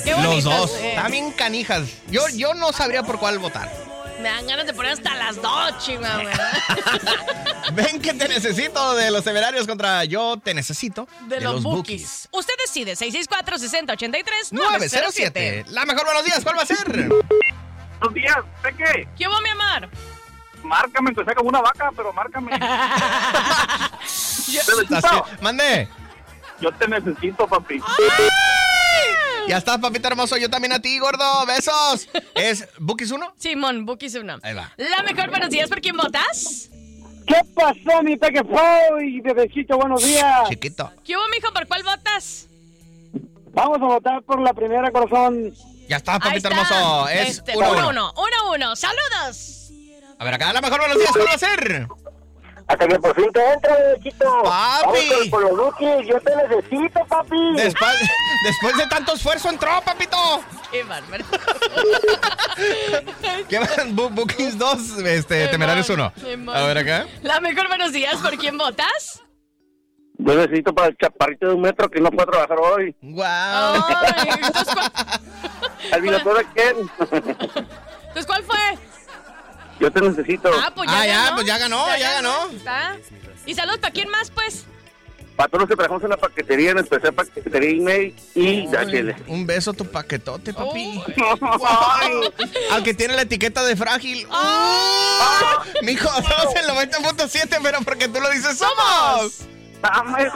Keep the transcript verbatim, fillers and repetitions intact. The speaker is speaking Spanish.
Qué Los bonitas, dos. eh. También canijas. Yo, yo no sabría por cuál votar. Me dan ganas de poner hasta las dos, chima, güey. Ven que te necesito de los temerarios contra yo te necesito De, los Bookies. Usted decide, seis seis cuatro, seis cero ocho tres, nueve cero siete. La mejor, buenos días. ¿Cuál va a ser? Buenos días, ¿sé qué? ¿Qué hubo, mi amor? Márcame, que sea como una vaca, pero márcame. Yo- Te necesito. Mande. Yo te necesito, papi. Ya estás, papito hermoso. Yo también a ti, gordo. Besos. ¿Es Bookies uno? Simón, Bookies uno. Ahí va. La mejor, buenos días, ¿por quién votas? ¿Qué pasó, mi pequefoy, bebecito? Buenos días. Chiquito. ¿Qué hubo, mijo, por cuál votas? Vamos a votar por la primera, corazón. Ya estás, Ahí papito está. hermoso. Es Este, uno, uno, uno. uno, uno, uno. ¡Saludos! A ver, acá la mejor, buenos días. ¿Cuál va a ser? Hasta que por fin te entra, bebecito. Papi. Vamos con, con los Bookies. Yo te necesito, papi. Después, después de tanto esfuerzo entró, papito. ¡Qué bárbaro! ¿Qué van? Bu- Bookies dos, este, temerarios uno. A ver acá. La mejor, buenos días, ¿por quién votas? Yo necesito para el chaparrito de un metro que no puede trabajar hoy. Wow. Ay, entonces, ¿cuál, ¿Al director de quién? entonces, ¿cuál fue? Yo te necesito. Ah, pues ya Ah, ya, ganó. pues ya ganó, ya ganó. ¿Está? ¿Y saludos para quién más, pues? Para todos los que trabajamos en la paquetería, en especial paquetería email y Ay, Dachele. un beso a tu paquetote, papi. Oh. Al que tiene la etiqueta de frágil. Oh. Mijo, somos el noventa punto siete, pero porque tú lo dices, somos. ¡Dame